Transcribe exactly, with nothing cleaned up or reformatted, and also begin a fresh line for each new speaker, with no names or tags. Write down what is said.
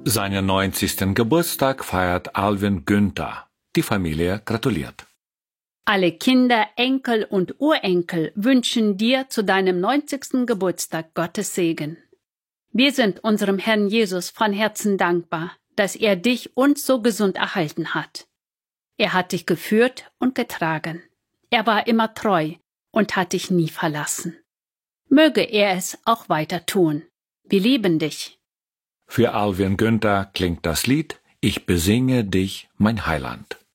Seinen neunzigsten Geburtstag feiert Alvin Günther. Die Familie gratuliert.
Alle Kinder, Enkel und Urenkel wünschen dir zu deinem neunzigsten Geburtstag Gottes Segen. Wir sind unserem Herrn Jesus von Herzen dankbar, dass er dich uns so gesund erhalten hat. Er hat dich geführt und getragen. Er war immer treu und hat dich nie verlassen. Möge er es auch weiter tun. Wir lieben dich.
Für Alvin Günther klingt das Lied »Ich besinge dich, mein Heiland«.